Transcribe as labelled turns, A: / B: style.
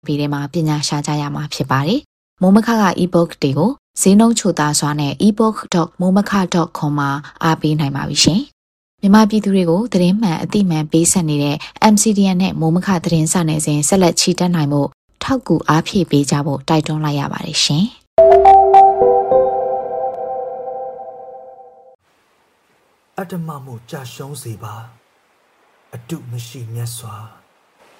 A: ပေထဲမှာပညာရှာကြရမှာဖြစ်ပါတယ်။မိုးမခက ebook တွေကိုဈေးနှုန်းချိုသားစွာနဲ့ ebook.momaka.com မှာအားပေးနိုင်ပါပြီရှင်။မြန်မာပြည်သူတွေကိုသတင်းမှန်အသိမှန်ပေးဆက်နေတဲ့ MCDN နဲ့မိုးမခသတင်းစာနယ်စဉ်ဆက်လက်ချီတက်နိုင်မှုထောက်ကူအားဖြည့်ပေးကြဖို့တိုက်တွန်းလိုက်ရပါတယ်ရှင်။
B: အတ္တမမှုကြာရှုံးစေပါအတုမရှိမြတ်စွာ